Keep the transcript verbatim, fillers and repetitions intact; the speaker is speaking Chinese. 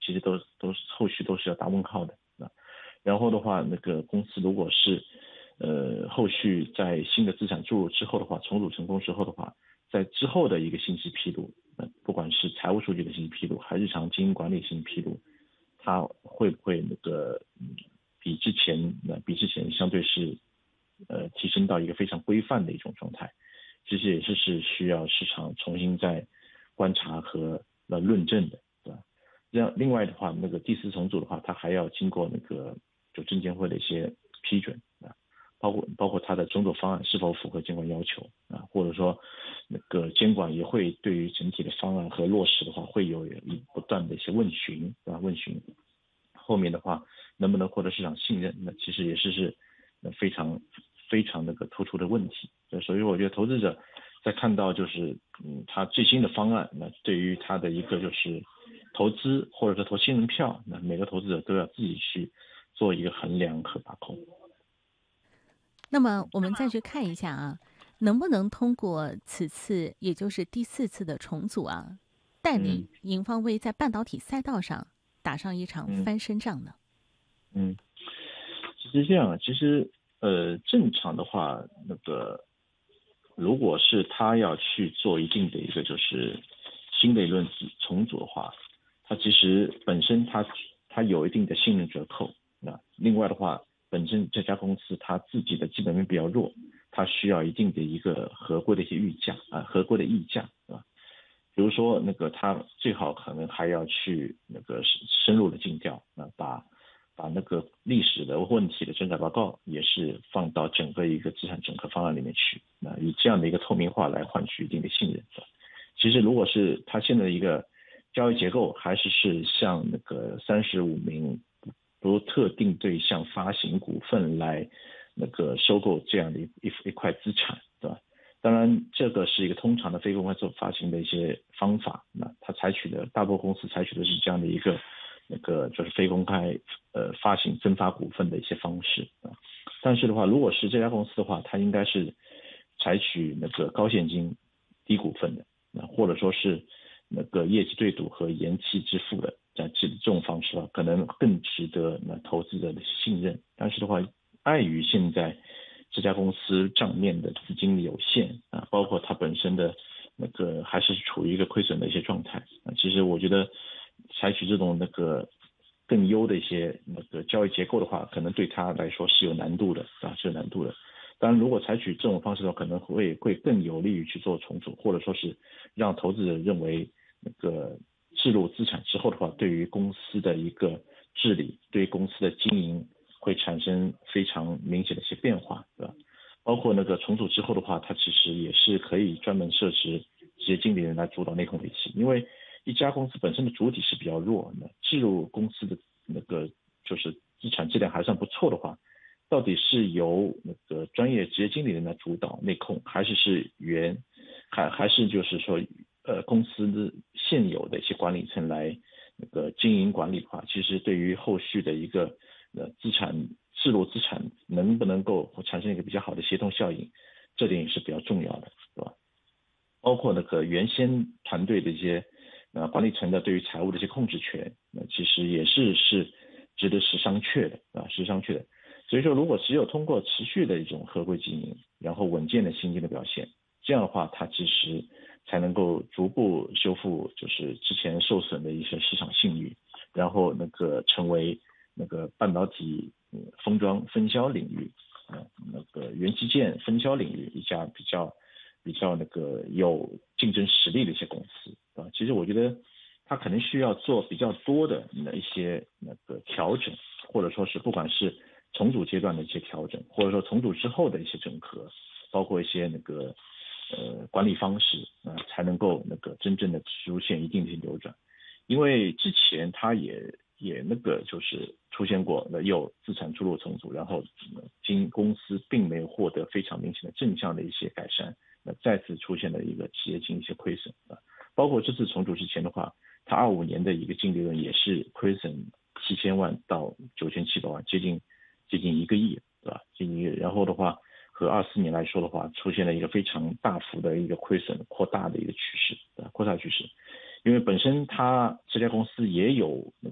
其实都都是后续都是要打问号的啊。然后的话，那个公司如果是呃后续在新的资产注入之后的话，重组成功之后的话，在之后的一个信息披露，呃，不管是财务数据的信息披露，还是日常经营管理信息披露，它会不会那个嗯比之前呃比之前相对是呃提升到一个非常规范的一种状态，其实也是是需要市场重新再观察和呃论证的，对吧？这样另外的话，那个第四重组的话，它还要经过那个就证监会的一些批准啊，包括包括它的种种方案是否符合监管要求啊，或者说那个监管也会对于整体的方案和落实的话，会有一不断的一些问询，对吧？问询后面的话能不能获得市场信任，那其实也是是非常非常那个突出的问题。所以我觉得投资者在看到就是嗯他最新的方案，那对于他的一个就是投资或者是投新人票，那每个投资者都要自己去做一个衡量和把控。 那么我们再去看一下啊，能不能通过此次也就是第四次的重组啊，带领嗯盈方微在半导体赛道上打上一场嗯翻身仗呢？ 嗯，其实这样，其实呃正常的话，那个如果是他要去做一定的一个就是新的一轮重组的话，它其实本身它它有一定的信任折扣。那另外的话，本身这家公司它自己的基本面比较弱，它需要一定的一个合规的一些溢价啊，合规的溢价，对吧？比如说那个它最好可能还要去那个深入的尽调啊，把把那个历史的问题的整改报告也是放到整个一个资产整合方案里面去，那以这样的一个透明化来换取一定的信任。其实如果是它现在的一个交易结构，还是是像那个三十五名不特定对象发行股份来那个收购这样的一一一块资产，对吧？当然，这个是一个通常的非公开做发行的一些方法，那它采取的大部分公司采取的是这样的一个那个就是非公开呃发行增发股份的一些方式啊。但是的话，如果是这家公司的话，它应该是采取那个高现金低股份的，那或者说是那个业绩对赌和延期支付的这样这种方式啊，可能更值得那投资者的信任。但是的话，碍于现在这家公司账面的资金有限啊，包括它本身的那个还是处于一个亏损的一些状态啊。其实我觉得采取这种那个更优的一些那个交易结构的话，可能对它来说是有难度的啊，是有难度的。当然，如果采取这种方式的话，可能会会更有利于去做重组，或者说是让投资者认为那个置入资产之后的话，对于公司的一个治理，对于公司的经营会产生非常明显的一些变化，对吧？包括那个重组之后的话，它其实也是可以专门设置职业经理人来主导内控体系，因为一家公司本身的主体是比较弱，那置入公司的那个就是资产质量还算不错的话，到底是由那个专业职业经理人来主导内控，还是是原还还是就是说呃公司的现有的一些管理层来那个经营管理的话，其实对于后续的一个呃资产置入资产能不能够产生一个比较好的协同效应，这点也是比较重要的，对吧？包括那个原先团队的一些呃管理层的对于财务的一些控制权，那其实也是是值得是商榷的啊，是商榷的。所以说，如果只有通过持续的一种合规经营，然后稳健的现金的表现，这样的话，它其实才能够逐步修复就是之前受损的一些市场信誉，然后那个成为那个半导体封装分销领域，呃，那个元器件分销领域一家比较比较那个有竞争实力的一些公司啊。其实我觉得它可能需要做比较多的那一些那个调整，或者说是不管是重组阶段的一些调整，或者说重组之后的一些整合，包括一些那个呃管理方式啊、呃，才能够那个真正的出现一定的流转。因为之前它也也那个就是出现过那又资产注入重组，然后经公司并没有获得非常明显的正向的一些改善，那再次出现了一个企业经营一些亏损啊。包括这次重组之前的话，它二五年的一个净利润也是亏损七千万到九千七百万，接近接近一个亿，对吧？接近一个亿。然后的话，和二四年来说的话，出现了一个非常大幅的一个亏损扩大的一个趋势，对吧？扩大趋势。因为本身它这家公司也有